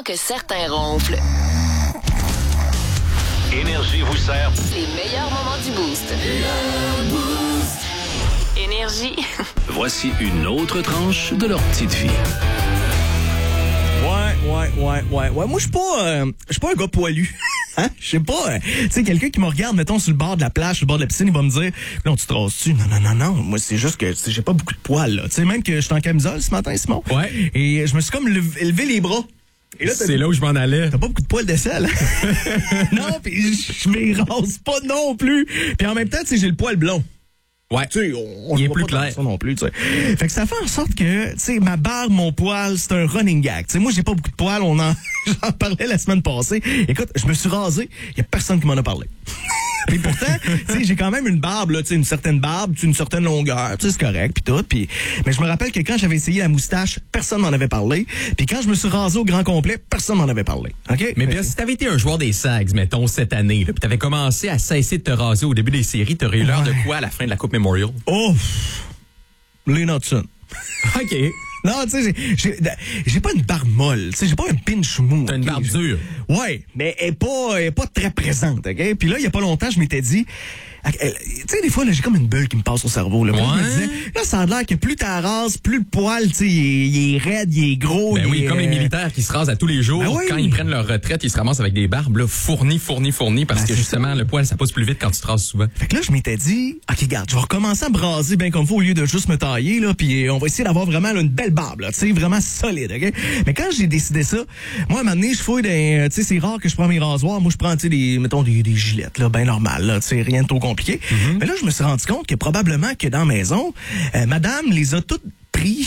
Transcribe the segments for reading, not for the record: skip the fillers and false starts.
avant que certains ronflent. Énergie vous sert. Les meilleurs moments du Boost. Énergie. Voici une autre tranche de leur petite vie. Ouais. Moi, je suis pas un gars poilu. Hein? Je sais pas. Tu sais, quelqu'un qui me regarde, mettons, sur le bord de la plage, sur le bord de la piscine, il va me dire, non, tu te rases-tu? Non. Moi, c'est juste que j'ai pas beaucoup de poils, là. Tu sais, même que je suis en camisole ce matin, Simon. Ouais. Et je me suis comme levé les bras. Et là, c'est là où je m'en allais. T'as pas beaucoup de poils d'aisselle. Non, pis je m'y rase pas non plus. Puis en même temps, tu sais, j'ai le poil blond. Ouais. Tu sais, on il est voit plus pas clair. ça non plus, tu sais. Fait que ça fait en sorte que, tu sais, ma barbe, mon poil, c'est un running gag. Tu sais, moi, j'ai pas beaucoup de poils. J'en parlais la semaine passée. Écoute, je me suis rasé. Y a personne qui m'en a parlé. Puis pourtant, tu sais, j'ai quand même une barbe, là, tu sais, une certaine barbe, une certaine longueur, tu sais, c'est correct, puis tout. Mais je me rappelle que quand j'avais essayé la moustache, personne m'en avait parlé. Puis quand je me suis rasé au grand complet, personne m'en avait parlé. OK? Mais bien, si t'avais été un joueur des Sags, mettons, cette année, puis t'avais commencé à cesser de te raser au début des séries, t'aurais eu l'heure de quoi à la fin de la Coupe Memorial? Oh! Les Hudson. OK. Non, tu sais, j'ai pas une barbe molle, tu sais, j'ai pas un pinch mou. T'as une barbe dure. Ouais, mais elle est pas très présente, OK? Puis là, il y a pas longtemps, je m'étais dit, tu sais, des fois, là, j'ai comme une bulle qui me passe au cerveau, là. Ouais. Je me disais, là, ça a l'air que plus t'as rases, plus le poil, tu sais, il est raide, il est gros. Ben oui, comme les militaires qui se rasent à tous les jours. Ben oui. Quand ils prennent leur retraite, ils se ramassent avec des barbes, là, fournies, parce Ben, que justement, le poil, ça passe plus vite quand tu te rases souvent. Fait que là, je m'étais dit, OK, regarde, je vais recommencer à me raser bien comme faut au lieu de juste me tailler, là, puis on va essayer d'avoir vraiment là, une belle barbe, là, tu sais, vraiment solide, OK? Mais quand j'ai décidé ça, moi, à un moment donné, je fouille tu sais, c'est rare que je prends mes rasoirs. Moi, je prends, tu sais, mettons, des gilettes, là, bien normales, là, tu sais, rien de trop compliqué. Mais là, je me suis rendu compte que probablement que dans la maison, madame les a toutes pris.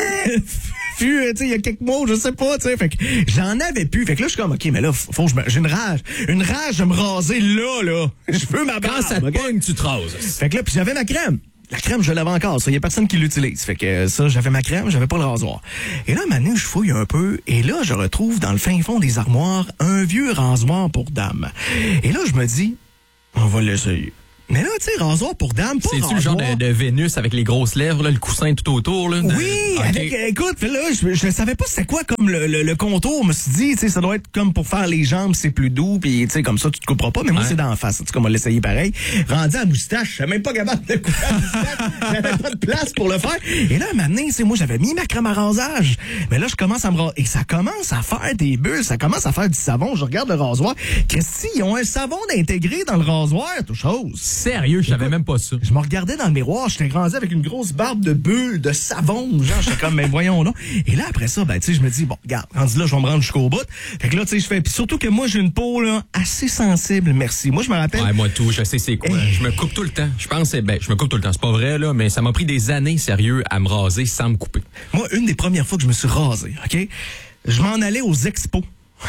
Tu sais, il y a quelques mots, je sais pas, tu sais. Fait que j'en avais plus. Fait que là, je suis comme, OK, mais là, faut que j'ai une rage. Une rage de me raser là. Je veux ma barbe. Quand ça te pogne, tu te rases. Fait que là, puis j'avais ma crème. La crème, je l'avais encore. Il y a personne qui l'utilise. Fait que ça, j'avais ma crème, j'avais pas le rasoir. Et là, maintenant, je fouille un peu. Et là, je retrouve dans le fin fond des armoires un vieux rasoir pour dame. Et là, je me dis, on va l'essayer. Mais là, tu sais, rasoir pour dame, pas C'est-tu le genre de Vénus avec les grosses lèvres, là, le coussin tout autour? Là, Oui, okay. avec, écoute, là, je savais pas c'était quoi comme le contour. Je me suis dit, tu sais, ça doit être comme pour faire les jambes, c'est plus doux, puis tu sais, comme ça, tu te couperas pas. Mais moi, c'est d'en face. En tout cas, on va l'essayer pareil. Rendu à la moustache, je suis même pas capable de couper la moustache. J'avais pas de place pour le faire. Et là, maintenant, tu sais, moi, j'avais mis ma crème à rasage. Mais là, je commence à me raser. Et ça commence à faire des bulles, ça commence à faire du savon. Je regarde le rasoir. Christy, ils ont un savon intégré dans le rasoir, toute chose. Sérieux, je savais même pas ça. Je me regardais dans le miroir, j'étais grandi avec une grosse barbe de bulles, de savon, genre, j'étais comme, mais voyons là. Et là, après ça, ben, tu sais, je me dis, bon, regarde, rendu là, je vais me rendre jusqu'au bout. Fait que là, tu sais, je fais, puis surtout que moi, j'ai une peau, là, assez sensible, merci. Moi, je me rappelle. Ouais, moi, tout, je sais c'est quoi. Je me coupe tout le temps. Je pense, je me coupe tout le temps. C'est pas vrai, là, mais ça m'a pris des années, sérieux, à me raser sans me couper. Moi, une des premières fois que je me suis rasé, OK? Je m'en allais aux expos.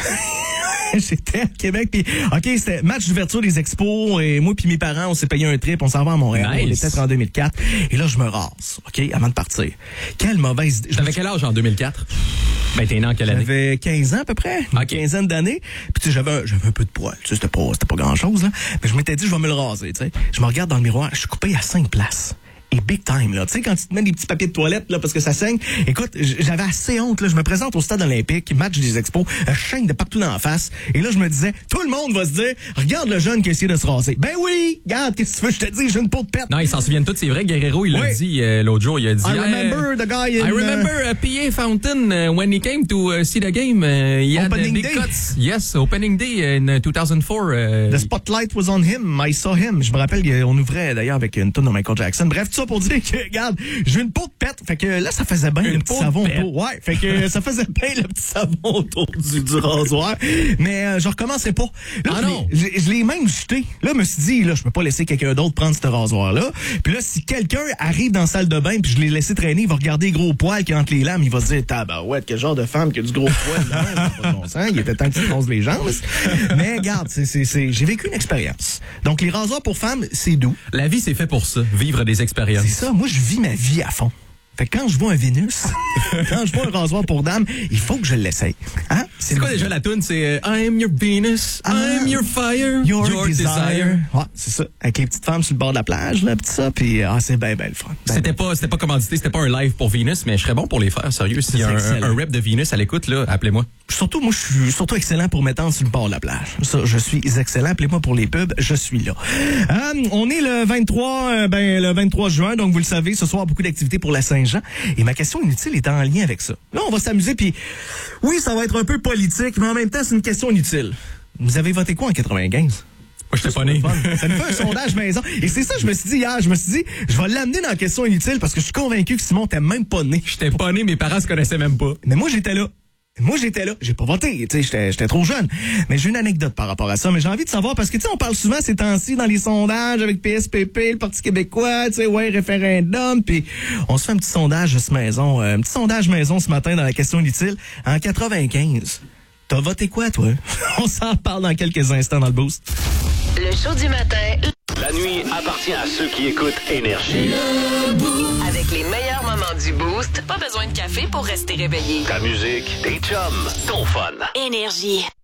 J'étais à Québec, puis OK, c'était match d'ouverture des expos, et moi puis mes parents, on s'est payé un trip, on s'en va à Montréal, Nice. on était peut-être en 2004, et là, je me rase, OK, avant de partir. Quelle mauvaise idée. T'avais quel âge en 2004? Ben, t'es né en quelle année? J'avais 15 ans à peu près, une OK. quinzaine d'années, puis tu sais, j'avais un peu de poil, tu sais, c'était pas grand-chose, là, mais je m'étais dit, je vais me le raser, tu sais. Je me regarde dans le miroir, je suis coupé à 5 places. Et big time, là. Tu sais, quand tu te mets des petits papiers de toilette, là, parce que ça saigne. Écoute, j'avais assez honte, là. Je me présente au stade olympique, match des expos, chaîne de partout dans la face. Et là, je me disais, tout le monde va se dire, regarde le jeune qui a essayé de se raser. Ben oui! Regarde, qu'est-ce que tu veux, je te dis, j'ai une peau de pète. Non, ils s'en souviennent tous, c'est vrai. Guerrero, il l'a Oui. dit l'autre jour, il a dit... I remember the guy in... I remember P.A. Fountain when he came to see the game. He had Opening big day. cuts. Yes, opening day in 2004. The spotlight was on him. I saw him. Je me rappelle qu'on ouvrait d'ailleurs avec une tonne de Michael Jackson. Bref, tout ça pour dire que, regarde, j'ai une peau de pète. Fait que là, ça faisait bien le petit peau de savon pète. autour. Ouais, fait que ça faisait bien le petit savon autour du rasoir. Mais je recommencerai pas. Là, Ah non. je l'ai même jeté. Là, je me suis dit, là, je peux pas laisser quelqu'un d'autre prendre ce rasoir-là. Puis là, si quelqu'un arrive dans la salle de bain puis je l'ai laissé traîner, il va regarder les gros poils qui est entre les lames, il va se dire, tabarouette, quel genre de femme qui a du gros poil. Non, c'est pas de bon sens. Il était temps que tu te ronces les jambes. Mais regarde, j'ai vécu une expérience. Donc, les rasoirs pour femmes, c'est doux. La vie, c'est fait pour ça. Vivre des expériences. C'est ça, moi je vis ma vie à fond. Fait que quand je vois un Vénus, quand je vois un rasoir pour dame, il faut que je l'essaye. Hein? C'est quoi déjà la tune? C'est I'm your Venus, I'm your fire, Your desire. Ouais, c'est ça. Avec les petites femmes sur le bord de la plage, là, pis ça, puis c'est bien, bien le fun. Ben, C'était pas commandité, c'était pas un live pour Venus, mais je serais bon pour les faire, sérieux. S'il y a C'est excellent. un rap de Venus à l'écoute, là, appelez-moi. Moi, je suis surtout excellent pour m'étendre sur le bord de la plage. Ça, je suis excellent. Appelez-moi pour les pubs, je suis là. On est le 23 juin, donc vous le savez, ce soir, beaucoup d'activités pour la Saint-Jean. Et ma question inutile est en lien avec ça. Là, on va s'amuser, puis oui, ça va être un peu politique, mais en même temps, c'est une question inutile. Vous avez voté quoi en 95? Moi, je t'ai pas né. Ça nous fait un sondage maison. Et c'est ça, je me suis dit hier, je vais l'amener dans la question inutile parce que je suis convaincu que Simon t'es même pas né. J'étais pas né, mes parents se connaissaient même pas. Mais moi, j'étais là. J'ai pas voté, tu sais, j'étais trop jeune. Mais j'ai une anecdote par rapport à ça. Mais j'ai envie de savoir, parce que, tu sais, on parle souvent ces temps-ci dans les sondages avec PSPP, le Parti québécois, tu sais, ouais, référendum, puis on se fait un petit sondage maison ce matin dans la question inutile. En 95, t'as voté quoi, toi? On s'en parle dans quelques instants dans le Boost. Le show du matin, La nuit appartient à ceux qui écoutent Énergie. avec les meilleurs moments du Boost. Pas besoin de café pour rester réveillé. Ta musique, tes chums, ton fun. Énergie.